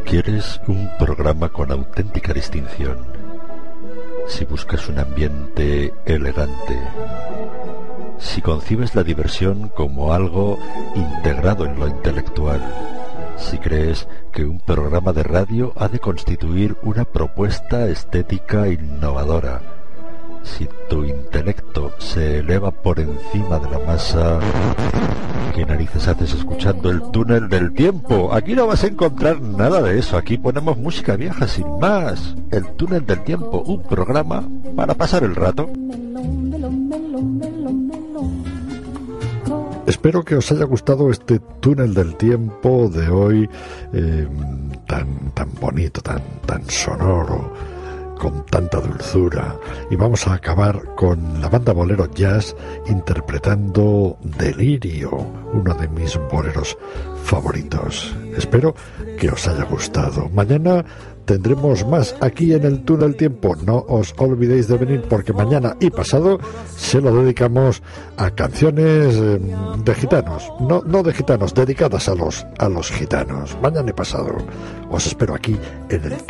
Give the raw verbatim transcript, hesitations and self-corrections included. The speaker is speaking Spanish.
¿Quieres un programa con auténtica distinción? Si buscas un ambiente elegante, si concibes la diversión como algo integrado en lo intelectual, si crees que un programa de radio ha de constituir una propuesta estética innovadora, si tu intelecto se eleva por encima de la masa, ¿qué narices haces escuchando el túnel del tiempo? Aquí no vas a encontrar nada de eso. Aquí ponemos música vieja sin más. El túnel del tiempo, un programa para pasar el rato. Espero que os haya gustado este túnel del tiempo de hoy, eh, tan, tan bonito, tan, tan sonoro, con tanta dulzura. Y vamos a acabar con la banda Bolero Jazz interpretando Delirio, uno de mis boleros favoritos. Espero que os haya gustado. Mañana tendremos más aquí en el túnel del tiempo. No os olvidéis de venir, porque mañana y pasado se lo dedicamos a canciones eh, de gitanos. No, no de gitanos, dedicadas a los, a los gitanos. Mañana y pasado os espero aquí en el